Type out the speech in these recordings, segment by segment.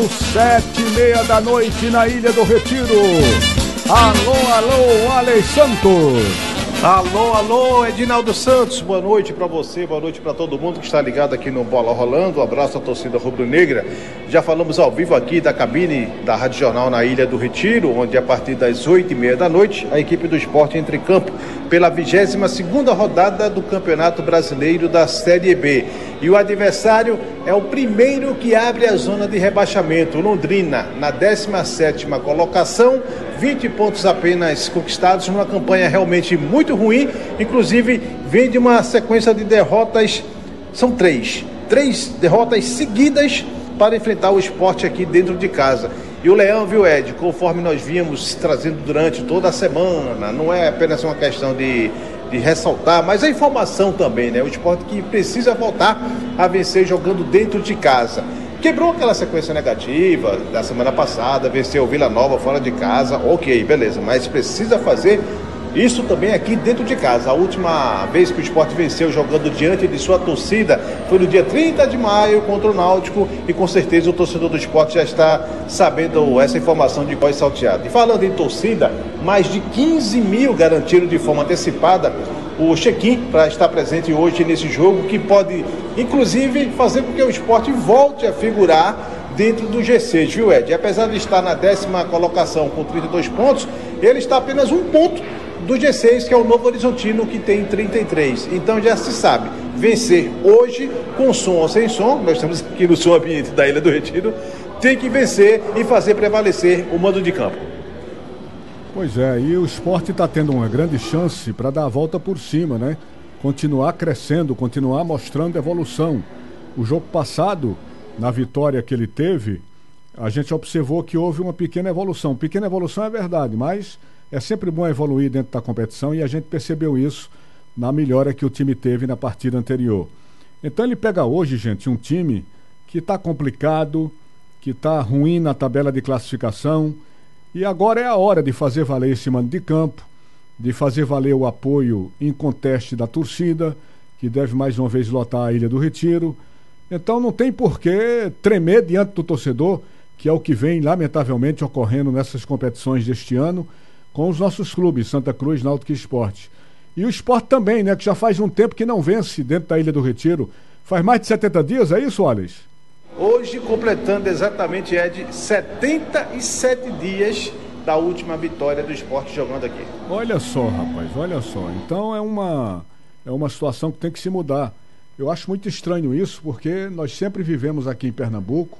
7h30 da noite na Ilha do Retiro. Alô, Alex Santos. Alô, Edinaldo Santos, boa noite para você, boa noite para todo mundo que está ligado aqui no Bola Rolando. Um abraço à torcida rubro-negra. Já falamos ao vivo aqui da cabine da Rádio Jornal na Ilha do Retiro, onde a partir das 8h30 da noite a equipe do Sport entra em campo pela 22ª rodada do Campeonato Brasileiro da Série B. E o adversário é o primeiro que abre a zona de rebaixamento, Londrina, na 17ª colocação, 20 pontos apenas conquistados, numa campanha realmente muito ruim, inclusive vem de uma sequência de derrotas, são três derrotas seguidas para enfrentar o Sport aqui dentro de casa. E o Leão, viu, Ed, conforme nós vínhamos trazendo durante toda a semana, não é apenas uma questão de ressaltar, mas a informação também, né? O Sport que precisa voltar a vencer jogando dentro de casa. Quebrou aquela sequência negativa da semana passada, venceu o Vila Nova fora de casa, ok, beleza, mas precisa fazer isso também aqui dentro de casa. A última vez que o Sport venceu jogando diante de sua torcida foi no dia 30 de maio contra o Náutico, e com certeza o torcedor do Sport já está sabendo essa informação de voz salteada. E falando em torcida, mais de 15 mil garantiram de forma antecipada o check-in para estar presente hoje nesse jogo, que pode inclusive fazer com que o Sport volte a figurar dentro do G6, viu, Ed? Apesar de estar na 10ª colocação com 32 pontos, ele está apenas um ponto do G6, que é o Novo Horizontino, que tem 33. Então já se sabe, vencer hoje, com som ou sem som, nós estamos aqui no som ambiente da Ilha do Retiro, tem que vencer e fazer prevalecer o mando de campo. Pois é, e o Sport está tendo uma grande chance para dar a volta por cima, né? Continuar crescendo, continuar mostrando evolução. O jogo passado, na vitória que ele teve, a gente observou que houve uma pequena evolução. Pequena evolução é verdade, mas é sempre bom evoluir dentro da competição, e a gente percebeu isso na melhora que o time teve na partida anterior. Então ele pega hoje, gente, um time que está complicado, que está ruim na tabela de classificação, e agora é a hora de fazer valer esse mando de campo, de fazer valer o apoio inconteste da torcida, que deve mais uma vez lotar a Ilha do Retiro. Então não tem por que tremer diante do torcedor, que é o que vem lamentavelmente ocorrendo nessas competições deste ano, com os nossos clubes, Santa Cruz, Náutico e Sport. E o Sport também, né, que já faz um tempo que não vence dentro da Ilha do Retiro. Faz mais de 70 dias, é isso, Alex? Hoje, completando exatamente, Ed, 77 dias da última vitória do Sport jogando aqui. Olha só, rapaz, olha só. Então é uma situação que tem que se mudar. Eu acho muito estranho isso, porque nós sempre vivemos aqui em Pernambuco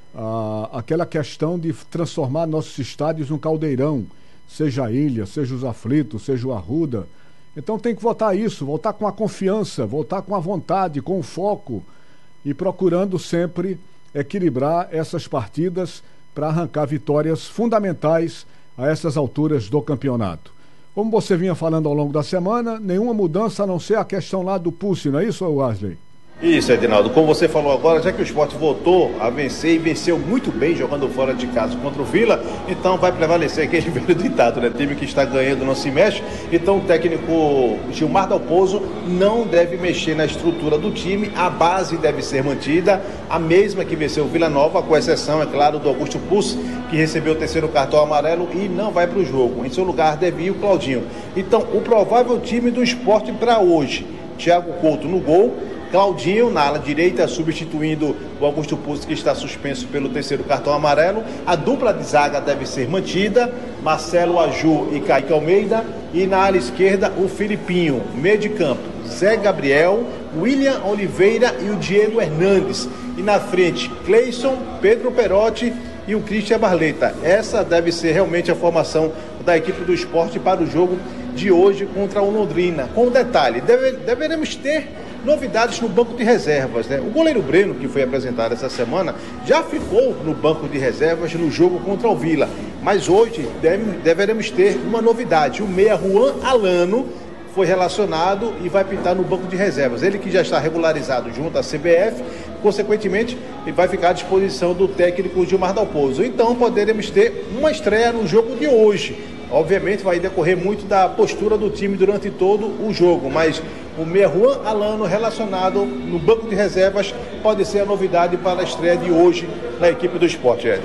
aquela questão de transformar nossos estádios num caldeirão, seja a Ilha, seja os Aflitos, seja o Arruda. Então tem que voltar isso, voltar com a confiança, voltar com a vontade, com o foco, e procurando sempre equilibrar essas partidas para arrancar vitórias fundamentais a essas alturas do campeonato. Como você vinha falando ao longo da semana, nenhuma mudança a não ser a questão lá do Pulse, não é isso, Wesley? Isso, Edinaldo, como você falou agora, já que o Sport voltou a vencer e venceu muito bem jogando fora de casa contra o Vila, então vai prevalecer aquele velho ditado, né? Time que está ganhando não se mexe. Então o técnico Gilmar Dalpozo não deve mexer na estrutura do time, a base deve ser mantida, a mesma que venceu o Vila Nova, com exceção, é claro, do Augusto Pulse, que recebeu o 3º cartão amarelo e não vai para o jogo. Em seu lugar deve ir o Claudinho. Então o provável time do Sport para hoje: Thiago Couto no gol, Claudinho na ala direita, substituindo o Augusto Pulse, que está suspenso pelo 3º cartão amarelo. A dupla de zaga deve ser mantida, Marcelo Aju e Kaique Almeida. E na ala esquerda, o Filipinho. Meio de campo, Zé Gabriel, William Oliveira e o Diego Hernandes. E na frente, Cleison, Pedro Perotti e o Christian Barleta. Essa deve ser realmente a formação da equipe do Sport para o jogo de hoje contra o Londrina. Com um detalhe, deveremos ter novidades no banco de reservas, né? O goleiro Breno, que foi apresentado essa semana, já ficou no banco de reservas no jogo contra o Vila. Mas hoje deveremos ter uma novidade. O meia Juan Alano foi relacionado e vai pintar no banco de reservas. Ele que já está regularizado junto à CBF, consequentemente, ele vai ficar à disposição do técnico Gilmar Dalpozo. Então poderemos ter uma estreia no jogo de hoje. Obviamente vai decorrer muito da postura do time durante todo o jogo, mas O meia Juan Alano, relacionado no banco de reservas, pode ser a novidade para a estreia de hoje na equipe do Sport, Ed.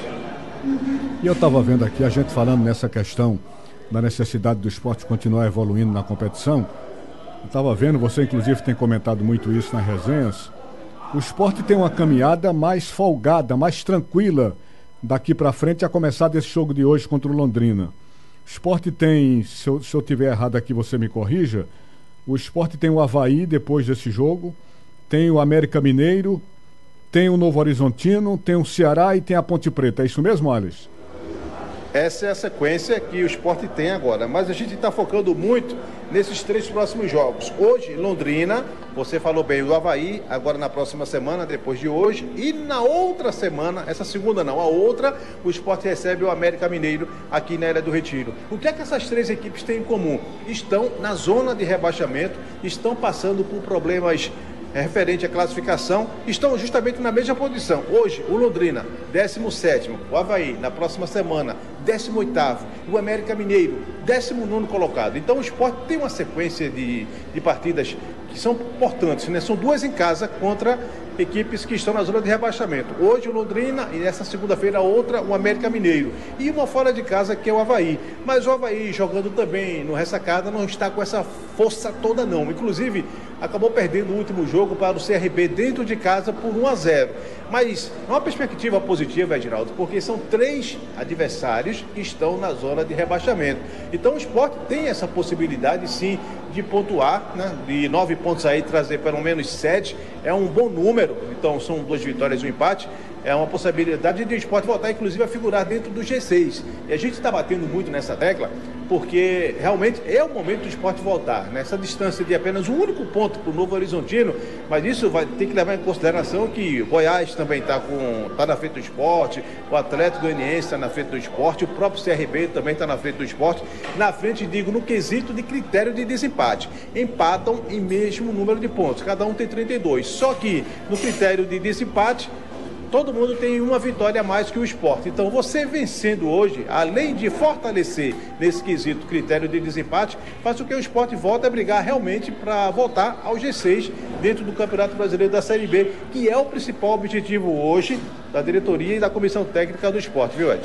E eu estava vendo aqui a gente falando nessa questão da necessidade do esporte continuar evoluindo na competição. Eu estava vendo, você inclusive tem comentado muito isso nas resenhas. O esporte tem uma caminhada mais folgada, mais tranquila daqui para frente, a começar desse jogo de hoje contra o Londrina. O esporte tem, se eu tiver errado aqui você me corrija, o esporte tem o Avaí depois desse jogo, tem o América Mineiro, tem o Novo Horizontino, tem o Ceará e tem a Ponte Preta. É isso mesmo, Alisson? Essa é a sequência que o esporte tem agora, mas a gente está focando muito nesses 3 próximos jogos. Hoje, Londrina, você falou bem do Avaí, agora na próxima semana, depois de hoje, e na outra semana, essa segunda não, a outra, o esporte recebe o América Mineiro aqui na Ilha do Retiro. O que é que essas 3 equipes têm em comum? Estão na zona de rebaixamento, estão passando por problemas referente à classificação, estão justamente na mesma posição. Hoje, o Londrina, 17º, o Avaí, na próxima semana, 18º, o América Mineiro, 19º colocado. Então o esporte tem uma sequência de partidas que são importantes, né? São 2 em casa contra equipes que estão na zona de rebaixamento. Hoje o Londrina e nessa segunda-feira outra, o América Mineiro. E uma fora de casa que é o Avaí. Mas o Avaí jogando também no ressacada não está com essa força toda não. Inclusive acabou perdendo o último jogo para o CRB dentro de casa por 1-0. Mas é uma perspectiva positiva, Edinaldo, porque são 3 adversários que estão na zona de rebaixamento. Então o esporte tem essa possibilidade sim de pontuar, né? De 9 pontos aí, trazer pelo menos 7, é um bom número. Então são 2 vitórias e um empate. É uma possibilidade de o esporte voltar, inclusive, a figurar dentro do G6. E a gente está batendo muito nessa tecla, porque realmente é o momento do esporte voltar. Nessa distância de apenas um único ponto para o Novo Horizontino, mas isso vai ter que levar em consideração que o Goiás também está na frente do esporte, o Atlético Goianiense está na frente do esporte, o próprio CRB também está na frente do esporte. Na frente, digo, no quesito de critério de desempate. Empatam em mesmo número de pontos, cada um tem 32. Só que no critério de desempate, todo mundo tem uma vitória a mais que o esporte. Então, você vencendo hoje, além de fortalecer nesse quesito critério de desempate, faz com que o esporte volte a brigar realmente para voltar ao G6 dentro do Campeonato Brasileiro da Série B, que é o principal objetivo hoje da diretoria e da comissão técnica do esporte, viu, Ed?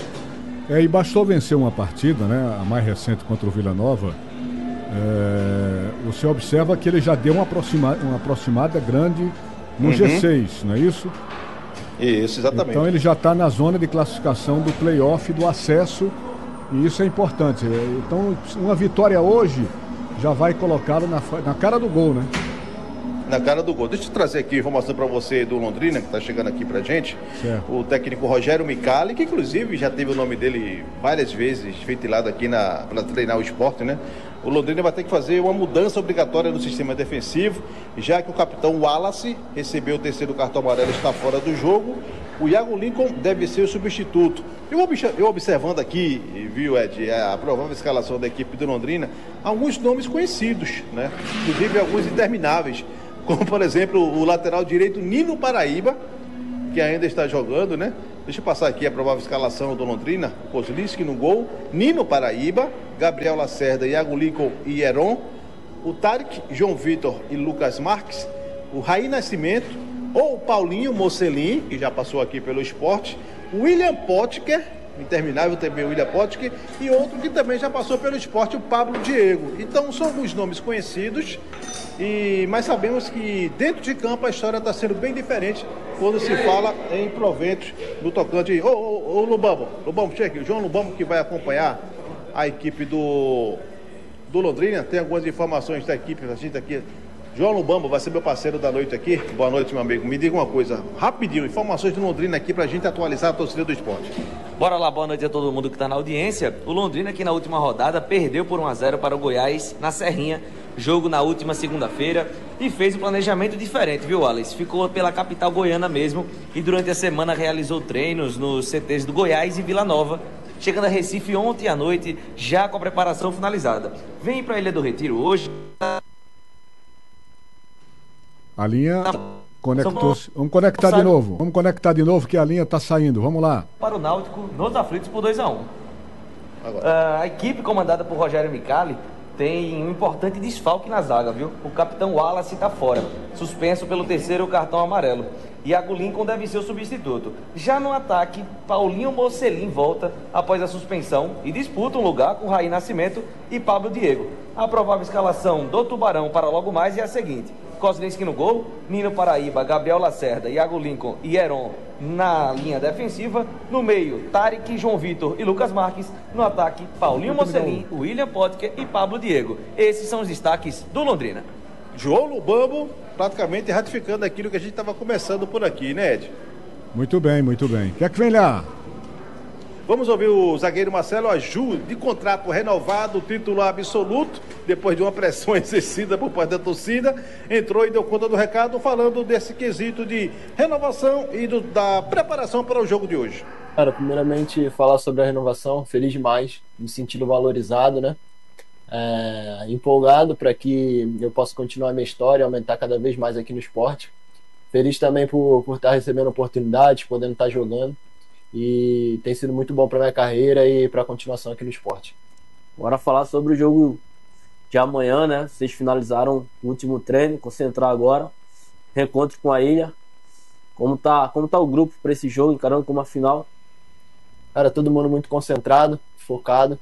E bastou vencer uma partida, né, a mais recente contra o Vila Nova. Você observa que ele já deu uma aproximada grande no G6, não é isso? Isso, exatamente. Então ele já está na zona de classificação do play-off, do acesso, e isso é importante. Então uma vitória hoje já vai colocá-lo na cara do gol, né? Na cara do gol. Deixa eu trazer aqui informação para você do Londrina, que está chegando aqui pra gente. Certo. O técnico Rogério Micali, que inclusive já teve o nome dele várias vezes ventilado aqui para treinar o esporte, né? O Londrina vai ter que fazer uma mudança obrigatória no sistema defensivo, já que o capitão Wallace recebeu o 3º cartão amarelo e está fora do jogo. O Iago Lincoln deve ser o substituto. Eu observando aqui, viu, Ed, a provável escalação da equipe do Londrina, alguns nomes conhecidos, né? Inclusive alguns intermináveis, como por exemplo o lateral direito Nino Paraíba, que ainda está jogando, né? Deixa eu passar aqui a provável escalação do Londrina. Kozlinski no gol, Nino Paraíba, Gabriel Lacerda, Iago Lincoln e Heron, o Tarek, João Vitor e Lucas Marques, o Raí Nascimento, ou o Paulinho Mocelin, que já passou aqui pelo esporte, o William Potker, interminável também o William Potker, e outro que também já passou pelo esporte, o Pablo Diego. Então são alguns nomes conhecidos, mas sabemos que dentro de campo a história está sendo bem diferente quando se fala em proventos no tocante. Ô Lubambo, chega aqui, o João Lubambo, que vai acompanhar a equipe do Londrina, tem algumas informações da equipe, a gente aqui. João Lubambo vai ser meu parceiro da noite aqui. Boa noite, meu amigo. Me diga uma coisa, rapidinho, informações do Londrina aqui pra gente atualizar a torcida do esporte. Bora lá, boa noite a todo mundo que está na audiência. O Londrina, que na última rodada perdeu por 1-0 para o Goiás na Serrinha, jogo na última segunda-feira, e fez um planejamento diferente, viu, Alex? Ficou pela capital goiana mesmo e durante a semana realizou treinos nos CTs do Goiás e Vila Nova, chegando a Recife ontem à noite, já com a preparação finalizada. Vem para a Ilha do Retiro hoje. A linha conectou-se. Vamos conectar de novo. Vamos conectar de novo que a linha está saindo. Vamos lá. Para o Náutico, nos aflitos por 2-1. A equipe comandada por Rogério Micali tem um importante desfalque na zaga, viu? O capitão Wallace está fora, suspenso pelo 3º cartão amarelo. Iago Lincoln deve ser o substituto. Já no ataque, Paulinho Mocelin volta após a suspensão e disputa um lugar com Raí Nascimento e Pablo Diego. A provável escalação do Tubarão para logo mais é a seguinte: Kozlinski no gol, Nino Paraíba, Gabriel Lacerda, Iago Lincoln e Heron na linha defensiva. No meio, Tarek, João Vitor e Lucas Marques. No ataque, Paulinho Mocelin, William Potker e Pablo Diego. Esses são os destaques do Londrina. João Lubambo praticamente ratificando aquilo que a gente estava começando por aqui, né, Ed? Muito bem, muito bem. Quer que vem lá? Vamos ouvir o zagueiro Marcelo Aju, de contrato renovado, titular absoluto, depois de uma pressão exercida por parte da torcida, entrou e deu conta do recado, falando desse quesito de renovação e da preparação para o jogo de hoje. Cara, primeiramente falar sobre a renovação, feliz demais, me sentindo valorizado, né? Empolgado para que eu possa continuar a minha história, aumentar cada vez mais aqui no esporte. Feliz também por estar recebendo oportunidades, podendo estar jogando, e tem sido muito bom para minha carreira e para a continuação aqui no esporte. Bora falar sobre o jogo de amanhã, né? Vocês finalizaram o último treino, concentrar agora, reencontro com a Ilha. Como tá o grupo para esse jogo, encarando como uma final? Cara, todo mundo muito concentrado, focado.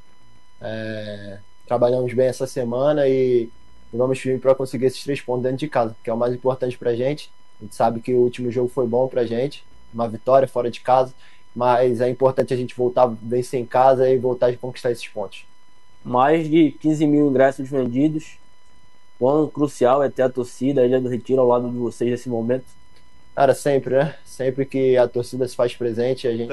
Trabalhamos bem essa semana e vamos firme para conseguir esses 3 pontos dentro de casa, que é o mais importante pra gente. A gente sabe que o último jogo foi bom pra gente, uma vitória fora de casa, mas é importante a gente voltar a vencer em casa e voltar a conquistar esses pontos. Mais de 15 mil ingressos vendidos. Quão crucial é ter a torcida, a Ilha do Retiro, ao lado de vocês nesse momento? Cara, sempre, né? Sempre que a torcida se faz presente, a gente...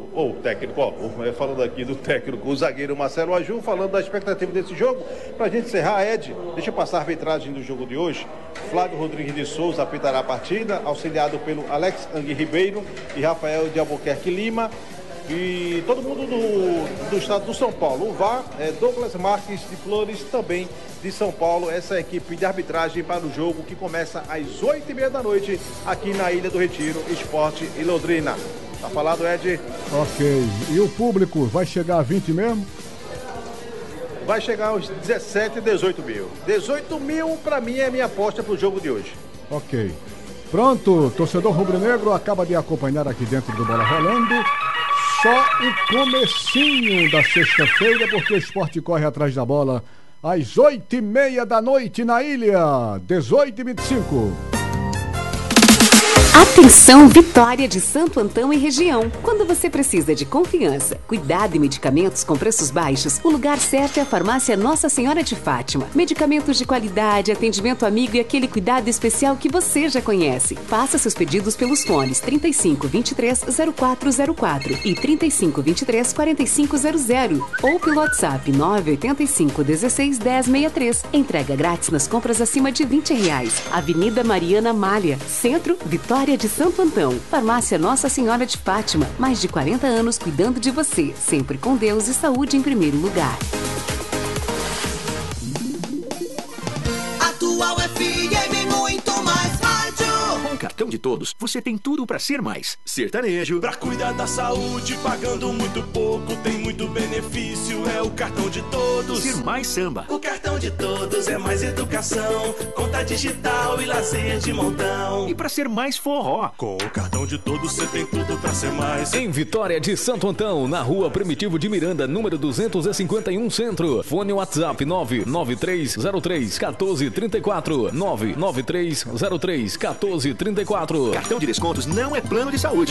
Falando aqui do técnico, o zagueiro Marcelo Aju, falando da expectativa desse jogo. Pra gente encerrar, Ed, deixa eu passar a arbitragem do jogo de hoje. Flávio Rodrigues de Souza apitará a partida, auxiliado pelo Alex Angui Ribeiro e Rafael de Albuquerque Lima. E todo mundo do estado do São Paulo. O VAR é Douglas Marques de Flores, também de São Paulo. Essa é a equipe de arbitragem para o jogo que começa às 8h30 da noite aqui na Ilha do Retiro, Esporte e Londrina. Tá falado, Ed? Ok. E o público vai chegar a 20 mesmo? Vai chegar aos 17, 18 mil. 18 mil para mim é a minha aposta para o jogo de hoje. Ok. Pronto, torcedor rubro-negro acaba de acompanhar aqui dentro do Bola Rolando só o comecinho da sexta-feira, porque o esporte corre atrás da bola às 8h30 da noite na Ilha, 18h25. Atenção, Vitória de Santo Antão e região. Quando você precisa de confiança, cuidado e medicamentos com preços baixos, o lugar certo é a farmácia Nossa Senhora de Fátima. Medicamentos de qualidade, atendimento amigo e aquele cuidado especial que você já conhece. Faça seus pedidos pelos fones 3523-0404 e 3523-4500 ou pelo WhatsApp 985-16-1063. Entrega grátis nas compras acima de R$20. Avenida Mariana Malha, Centro, Vitória de Santo Antão. Farmácia Nossa Senhora de Fátima. Mais de 40 anos cuidando de você. Sempre com Deus e saúde em primeiro lugar. Atual FM, muito mais rádio. Com o cartão de todos, você tem tudo pra ser mais sertanejo. Pra cuidar da saúde, pagando muito pouco, tem muito benefício, é o cartão de todos. Ser mais samba. O cartão de todos é mais educação, conta digital e lazer de montão. E pra ser mais forró. Com o cartão de todos, você tem tudo pra ser mais. Em Vitória de Santo Antão, na rua Primitivo de Miranda, número 251 Centro. Fone WhatsApp 99303-1434. 99303-1434. Cartão de descontos não é plano de saúde.